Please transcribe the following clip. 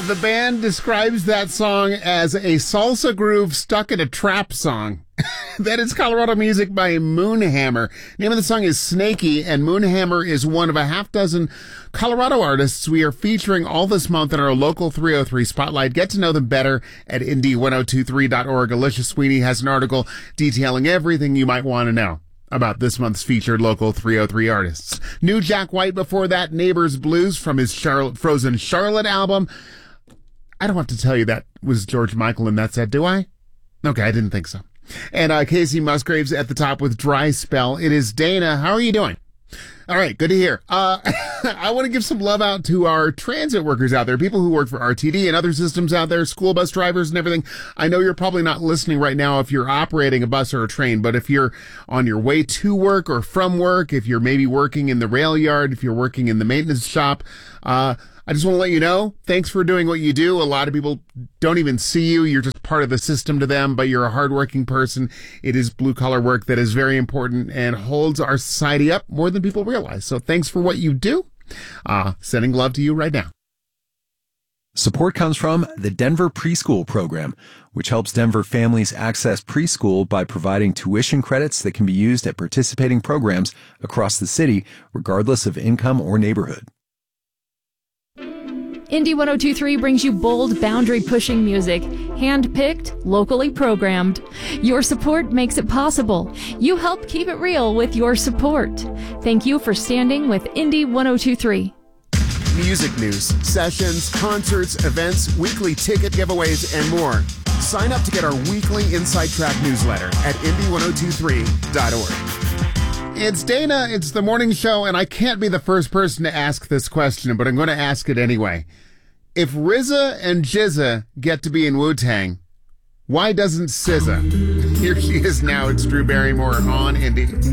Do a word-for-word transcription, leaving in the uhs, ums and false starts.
the band describes that song as a salsa groove stuck in a trap song. That is Colorado music by Moonhammer. Name of the song is Snaky, and Moonhammer is one of a half dozen Colorado artists we are featuring all this month in our local three oh three Spotlight. Get to know them better at indie ten twenty-three dot org. Alicia Sweeney has an article detailing everything you might want to know about this month's featured local three oh three artists. New Jack White before that, Neighbors Blues from his Charlotte, Frozen Charlotte album. I don't have to tell you that was George Michael in that set, do I? Okay, I didn't think so. And uh, Casey Musgraves at the top with Dry Spell. It is Dana. How are you doing? All right, good to hear. Uh, I want to give some love out to our transit workers out there, people who work for R T D and other systems out there, school bus drivers and everything. I know you're probably not listening right now if you're operating a bus or a train, but if you're on your way to work or from work, if you're maybe working in the rail yard, if you're working in the maintenance shop, uh, I just want to let you know, thanks for doing what you do. A lot of people don't even see you. You're just part of the system to them, but you're a hardworking person. It is blue-collar work that is very important and holds our society up more than people realize. So thanks for what you do. Uh, sending love to you right now. Support comes from the Denver Preschool Program, which helps Denver families access preschool by providing tuition credits that can be used at participating programs across the city, regardless of income or neighborhood. Indie ten twenty-three brings you bold, boundary-pushing music, hand-picked, locally programmed. Your support makes it possible. You help keep it real with your support. Thank you for standing with Indie ten twenty-three. Music news, sessions, concerts, events, weekly ticket giveaways, and more. Sign up to get our weekly Inside Track newsletter at indie ten twenty-three dot org. It's Dana, it's the morning show, and I can't be the first person to ask this question, but I'm going to ask it anyway. If R Z A and J Z A get to be in Wu-Tang, why doesn't S Z A? Here she is now, it's Drew Barrymore on Indie.